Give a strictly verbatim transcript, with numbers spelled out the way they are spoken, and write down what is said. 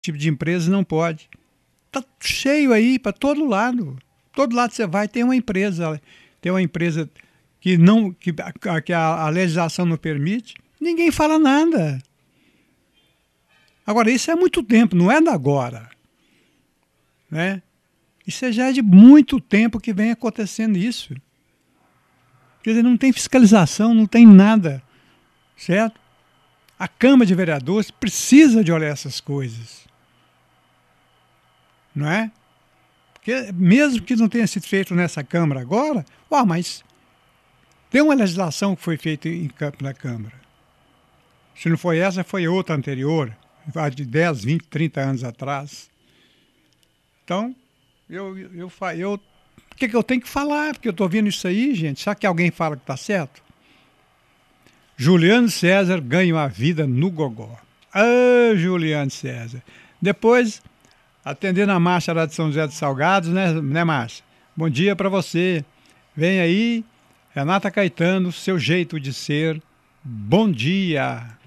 tipo de empresa não pode. Está cheio aí para todo lado. Todo lado você vai tem uma empresa, tem uma empresa que não que, a, que a, a legislação não permite. Ninguém fala nada. Agora, isso é muito tempo, não é da agora. Né? Isso já é de muito tempo que vem acontecendo isso. Quer dizer, não tem fiscalização, não tem nada. Certo? A Câmara de Vereadores precisa de olhar essas coisas. Não é? Porque mesmo que não tenha sido feito nessa Câmara agora, ó, mas tem uma legislação que foi feita em campo na Câmara. Se não foi essa, foi outra anterior, de dez, vinte, trinta anos atrás. Então, eu, eu, eu, eu, o que, que eu tenho que falar? Porque eu estou vendo isso aí, gente. Será que alguém fala que está certo? Juliano César ganha uma vida no gogó. Ah, Juliano César. Depois, atendendo a marcha lá de São José dos Salgados, né, né Márcia? Bom dia para você. Vem aí, Renata Caetano, seu jeito de ser. Bom dia.